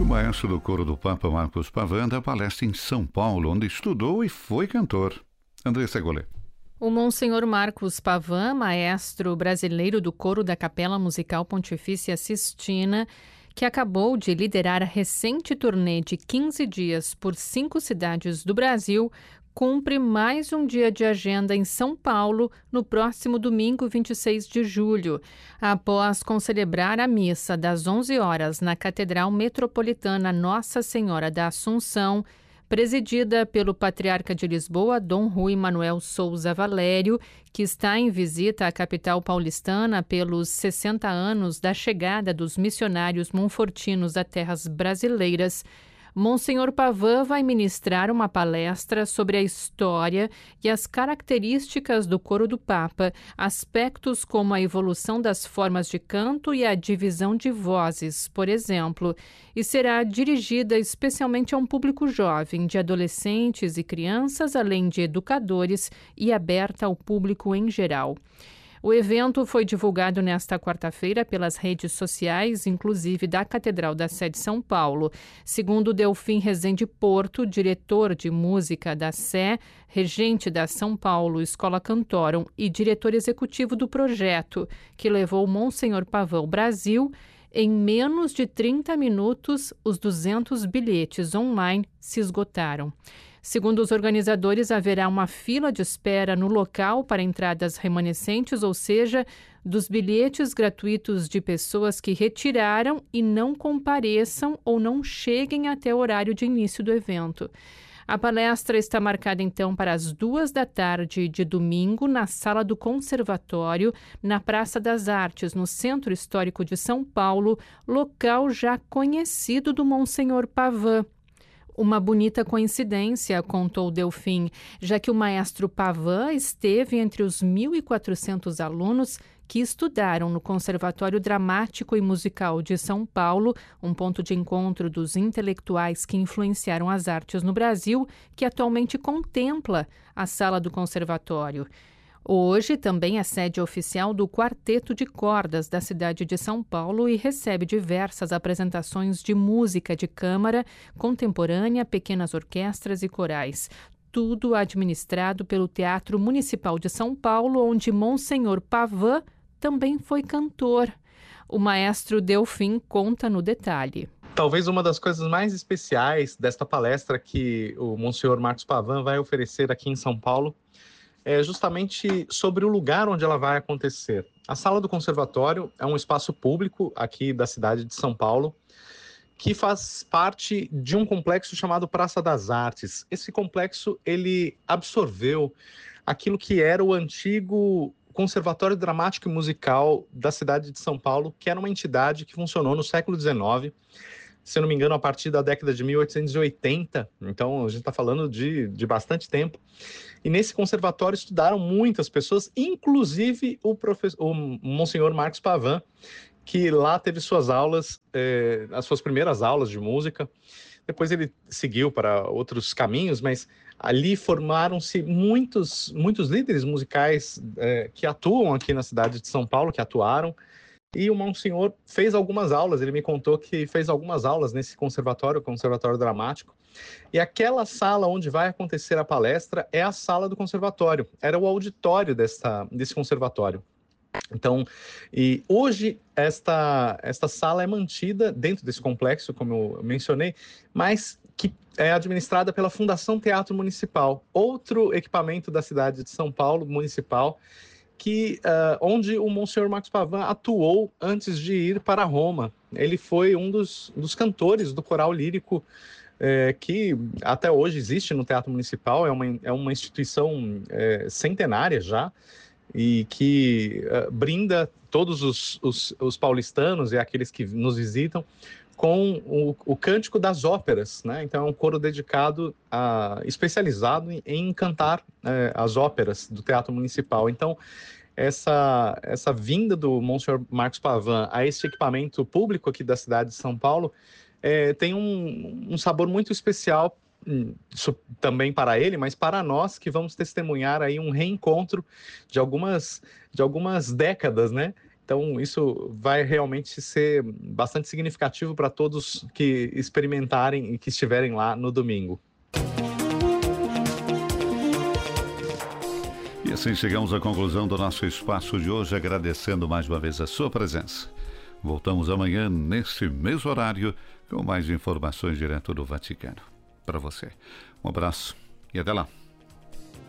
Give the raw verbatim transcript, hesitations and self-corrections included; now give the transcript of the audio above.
maestro do coro do Papa Marcos Pavan dá palestra em São Paulo, onde estudou e foi cantor. André Segolê. O Monsenhor Marcos Pavan, maestro brasileiro do coro da Capela Musical Pontifícia Sistina, que acabou de liderar a recente turnê de quinze dias por cinco cidades do Brasil, cumpre mais um dia de agenda em São Paulo no próximo domingo, vinte e seis de julho. Após concelebrar a missa das onze horas na Catedral Metropolitana Nossa Senhora da Assunção, presidida pelo Patriarca de Lisboa, Dom Rui Manuel Souza Valério, que está em visita à capital paulistana pelos sessenta anos da chegada dos missionários monfortinos a terras brasileiras, Monsenhor Pavan vai ministrar uma palestra sobre a história e as características do coro do Papa, aspectos como a evolução das formas de canto e a divisão de vozes, por exemplo, e será dirigida especialmente a um público jovem, de adolescentes e crianças, além de educadores, e aberta ao público em geral. O evento foi divulgado nesta quarta-feira pelas redes sociais, inclusive da Catedral da Sé de São Paulo. Segundo Delfim Rezende Porto, diretor de música da Sé, regente da São Paulo Escola Cantorum e diretor executivo do projeto, que levou Monsenhor Pavan ao Brasil, em menos de trinta minutos, os duzentos bilhetes online se esgotaram. Segundo os organizadores, haverá uma fila de espera no local para entradas remanescentes, ou seja, dos bilhetes gratuitos de pessoas que retiraram e não compareçam ou não cheguem até o horário de início do evento. A palestra está marcada, então, para as duas da tarde de domingo, na Sala do Conservatório, na Praça das Artes, no Centro Histórico de São Paulo, local já conhecido do Monsenhor Pavan. Uma bonita coincidência, contou Delfim, já que o maestro Pavan esteve entre os mil e quatrocentos alunos que estudaram no Conservatório Dramático e Musical de São Paulo, um ponto de encontro dos intelectuais que influenciaram as artes no Brasil, que atualmente contempla a sala do conservatório. Hoje também é sede oficial do Quarteto de Cordas da cidade de São Paulo e recebe diversas apresentações de música de câmara, contemporânea, pequenas orquestras e corais. Tudo administrado pelo Teatro Municipal de São Paulo, onde Monsenhor Pavan também foi cantor. O maestro Delfim conta no detalhe. Talvez uma das coisas mais especiais desta palestra que o Monsenhor Marcos Pavan vai oferecer aqui em São Paulo é justamente sobre o lugar onde ela vai acontecer. A Sala do Conservatório é um espaço público aqui da cidade de São Paulo, que faz parte de um complexo chamado Praça das Artes. Esse complexo, ele absorveu aquilo que era o antigo Conservatório Dramático e Musical da cidade de São Paulo, que era uma entidade que funcionou no século dezenove, se eu não me engano, a partir da década de mil oitocentos e oitenta, então a gente está falando de, de bastante tempo. E nesse conservatório estudaram muitas pessoas, inclusive o, professor, o Monsenhor Marcos Pavan, que lá teve suas aulas, eh, as suas primeiras aulas de música. Depois ele seguiu para outros caminhos, mas ali formaram-se muitos, muitos líderes musicais eh, que atuam aqui na cidade de São Paulo, que atuaram. E o Monsenhor fez algumas aulas, ele me contou que fez algumas aulas nesse conservatório, Conservatório Dramático. E aquela sala onde vai acontecer a palestra é a sala do conservatório, era o auditório dessa, desse conservatório. Então, e hoje esta, esta sala é mantida dentro desse complexo, como eu mencionei, mas que é administrada pela Fundação Teatro Municipal, outro equipamento da cidade de São Paulo, municipal, que, uh, onde o Monsenhor Marcos Pavan atuou antes de ir para Roma. Ele foi um dos, dos cantores do coral lírico eh, que até hoje existe no Teatro Municipal, é uma, é uma instituição eh, centenária já, e que uh, brinda todos os, os, os paulistanos e aqueles que nos visitam com o, o cântico das óperas, né? Então é um coro dedicado, a, especializado em, em cantar é, as óperas do Teatro Municipal. Então essa, essa vinda do Monsenhor Marcos Pavan a esse equipamento público aqui da cidade de São Paulo é, tem um, um sabor muito especial, isso também para ele, mas para nós que vamos testemunhar aí um reencontro de algumas, de algumas décadas, né? Então, isso vai realmente ser bastante significativo para todos que experimentarem e que estiverem lá no domingo. E assim chegamos à conclusão do nosso espaço de hoje, agradecendo mais uma vez a sua presença. Voltamos amanhã, nesse mesmo horário, com mais informações direto do Vaticano. Para você. Um abraço e até lá.